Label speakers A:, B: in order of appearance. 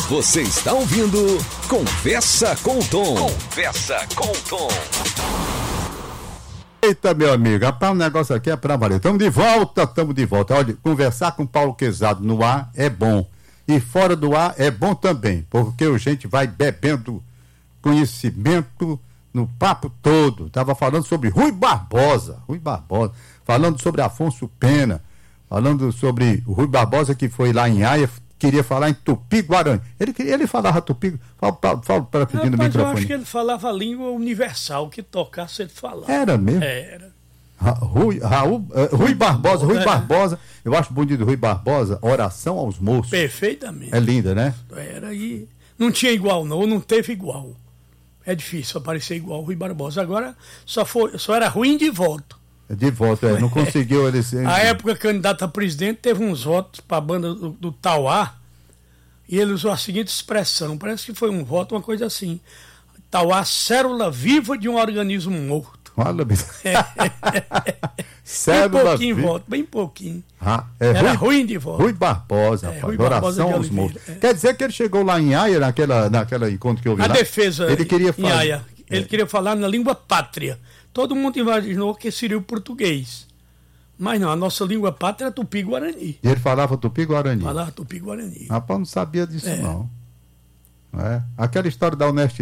A: Você está ouvindo Conversa com o Tom. Conversa com o Tom.
B: Eita, meu amigo, rapaz, o negócio aqui é pra valer. Estamos de volta. Olha, conversar com Paulo Quezado no ar é bom. E fora do ar é bom também, porque a gente vai bebendo conhecimento no papo todo. Estava falando sobre Rui Barbosa, falando sobre Afonso Pena, falando sobre o Rui Barbosa que foi lá em Haia, queria falar em Tupi-Guarani. Ele falava Tupi, fala para pedir no microfone.
C: Eu acho que ele falava a língua universal, que tocasse ele falava.
B: Era mesmo?
C: Era.
B: Rui Barbosa, eu acho bonito Rui Barbosa, Oração aos Moços.
C: Perfeitamente.
B: É linda, né?
C: Era aí. Não tinha igual, não teve igual. É difícil aparecer igual o Rui Barbosa. Agora só era ruim de voto.
B: De voto, não conseguiu ele ser.
C: A época candidato a presidente teve uns votos para a banda do Tauá, e ele usou a seguinte expressão, parece que foi um voto, uma coisa assim: Tauá, célula viva de um organismo morto.
B: Olha,
C: bem pouquinho voto, bem pouquinho.
B: Era
C: ruim de voto.
B: Rui Barbosa, rapaz,
C: Rui Barbosa
B: Oração aos Mortos. Quer dizer que ele chegou lá em Haia, naquela encontro que houve lá?
C: A defesa
B: ele queria
C: em Haia. Ele queria falar na língua pátria. Todo mundo imaginou que seria o português. Mas não, a nossa língua pátria é Tupi-Guarani.
B: E ele falava Tupi-Guarani?
C: Falava Tupi-Guarani.
B: Rapaz, não sabia disso não. Aquela história da honestidade.